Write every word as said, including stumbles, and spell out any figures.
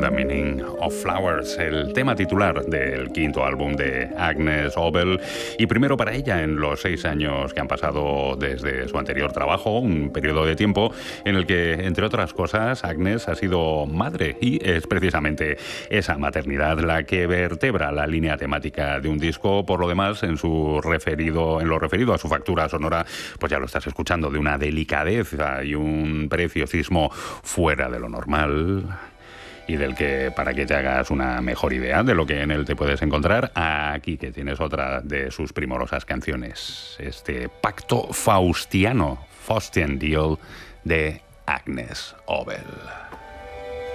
The Meaning of Flowers, el tema titular del quinto álbum de Agnes Obel, y primero para ella en los seis años que han pasado desde su anterior trabajo, un periodo de tiempo en el que, entre otras cosas, Agnes ha sido madre, y es precisamente esa maternidad la que vertebra la línea temática de un disco. Por lo demás, en su referido, en lo referido a su factura sonora, pues ya lo estás escuchando, de una delicadeza y un preciosismo fuera de lo normal, y del que, para que te hagas una mejor idea de lo que en él te puedes encontrar, aquí que tienes otra de sus primorosas canciones, este Pacto Faustiano, Faustian Deal, de Agnes Obel.